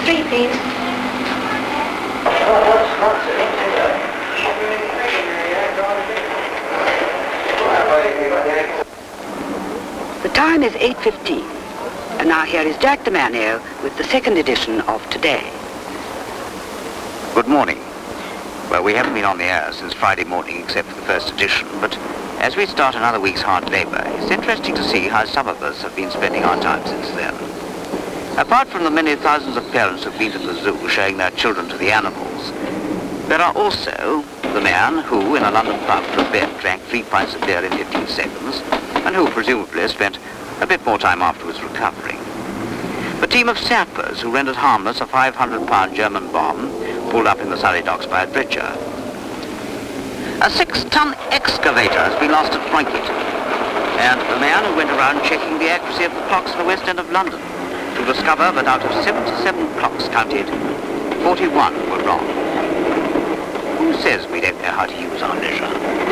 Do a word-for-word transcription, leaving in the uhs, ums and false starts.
three, please. The time is eight fifteen, and now here is Jack DeManio with the second edition of Today. Good morning. Well, we haven't been on the air since Friday morning except for the first edition, but as we start another week's hard labour, it's interesting to see how some of us have been spending our time since then. Apart from the many thousands of parents who've been to the zoo showing their children to the animals, there are also the man who, in a London pub for a bet, drank three pints of beer in fifteen seconds, and who presumably spent a bit more time afterwards recovering. The team of sappers who rendered harmless a five hundred pound German bomb pulled up in the Surrey docks by a dredger. A six-ton excavator has been lost at Franklin, and the man who went around checking the accuracy of the clocks in the West End of London to discover that out of seventy-seven clocks counted, forty-one were wrong. Who says we don't know how to use our leisure?